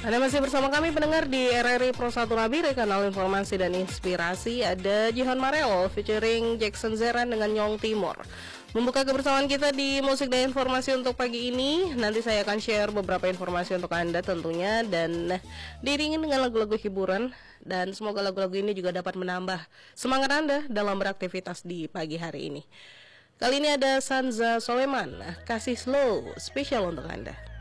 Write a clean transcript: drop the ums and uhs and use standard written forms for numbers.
Anda masih bersama kami pendengar di RRI Pro 1 Nabire, kanal informasi dan inspirasi. Ada Jihan Marel featuring Jackson Zeran dengan Nyong Timur. Membuka kebersamaan kita di musik dan informasi untuk pagi ini. Nanti saya akan share beberapa informasi untuk Anda tentunya, dan diiringi dengan lagu-lagu hiburan. Dan semoga lagu-lagu ini juga dapat menambah semangat Anda dalam beraktivitas di pagi hari ini. Kali ini ada Sanza Soleman, Kasih Slow, spesial untuk Anda.